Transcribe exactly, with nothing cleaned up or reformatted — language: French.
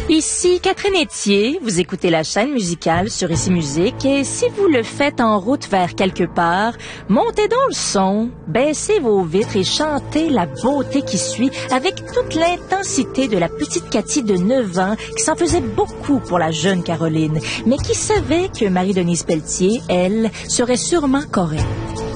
Ici Catherine Etier, vous écoutez la chaîne musicale sur Ici Musique et si vous le faites en route vers quelque part, montez donc le son, baissez vos vitres et chantez la beauté qui suit avec toute l'intensité de la petite Cathy de neuf ans qui s'en faisait beaucoup pour la jeune Caroline, mais qui savait que Marie-Denise Pelletier, elle, serait sûrement correcte.